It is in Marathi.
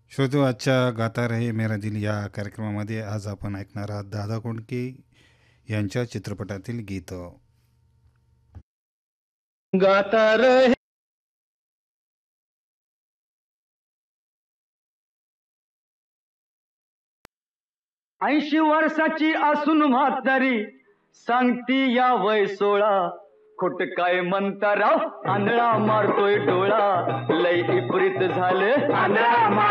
श्रोतो आजच्या गाता रहे मेरा दिल या कार्यक्रमामध्ये आज आपण ऐकणार आहात दादा कोंडके यांच्या चित्रपटातील गीत. गाता रहे 80 वर्षाची असून म्हातारी सांगती या वय 16. खोट काय म्हणता राव आंधळा मारतोय डोळा लय इप्रित झाले आंधळा